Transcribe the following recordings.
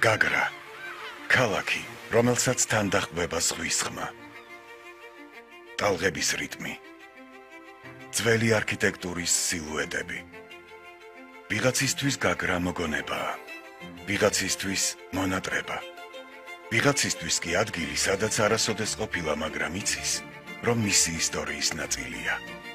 გაგრა, ქალაქი, რომელსაც თან დაჰყვება ზღვის ხმა. ტალღების რიტმი, ძველი არქიტექტურის სილუეტები. ვიღაცისთვის გაგრა მოგონებაა, ვიღაცისთვის მონატრება. ვიღაცისთვის კი ადგილი, სადაც არასოდეს ყოფილა, მაგრამ იცის, რომ მისი ისტორიის ნაწილია.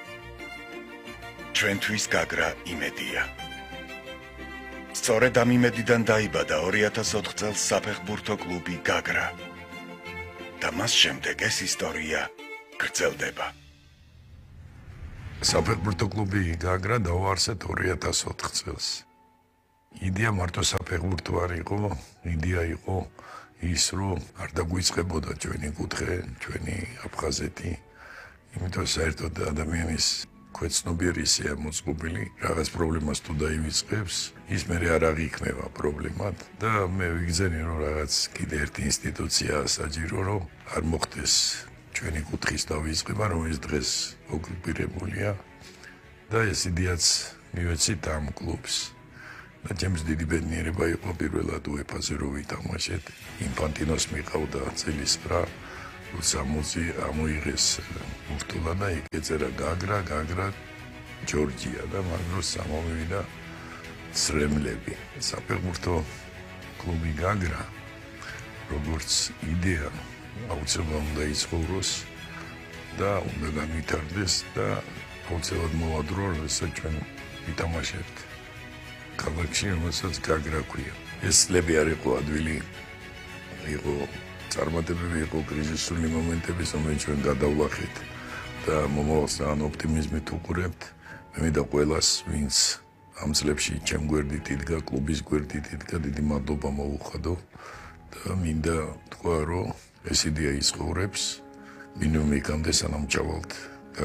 ჩვენთვის გაგრა იმედია. სწორედ ამ იმედიდან დაიბადა 2004 წელს საფეხბურთო კლუბი გაგრა. და მას შემდეგ ეს ისტორია გრძელდება. საფეხბურთო კლუბი გაგრა დაუარსეთ 2004 წელს. იდეა მარტო საფეხბურთო არ იყო, იდეა იყო ის, რომ არ დაგვიწყებოდა ჩვენი კუთხე, ჩვენი აფხაზეთი, იმიტომ საერთოდ ადამიანის ქვეცნობიერისია მოწყობილი, რაღაც პრობლემას თუ დაივიწყებს, ის მერე არ აღიქმება პრობლემად და მე ვიგზენი რომ რაღაც კიდე ერთი ინსტიტუცია საჭირო, რომ არ მოხდეს ჩვენი კუთხის დავიწყება, რომ ეს დღეს ოკუპირებულია და ეს იდეაც მივეცით ამ კლუბს. და ჩემს დიდი ბედნიერება იყო პირველად UEFA-ზე რო ვითამაშეთ. ინფანტინოს მიყავდა წელის 9, როცა ამოიღეს მურტულა და იქ ეწერა გაგრა ჯორჯია და მან დროს ამოვიდა ცრემლები. საფეხბურთო კლუბი გაგრა როგორც იდეა აუცილებლად უნდა იცხოვროს და უნდა განვითარდეს და აუცილებლად მოვადრო, როდესაც ჩვენ ვითამაშებთ ქალაქში, რომელსაც გაგრა ქვია. ეს წლები არ იყო ადვილი, იყო წარმატებები, იყო კრიზისული მომენტები, რომელიც ჩვენ გადავლახეთ და მომავალს ძალიან ოპტიმიზმით უყურებთ. მე მინდა ყველას, ვინც ამ წლებში ჩემ გვერდით იდგა, კლუბის გვერდით იდგა, დიდი მადლობა მოუხადო და მინდა თქვა, რომ ეს იდეა იცხოვრებს, მინიმუმ იქამდე სანამ ჩავალთ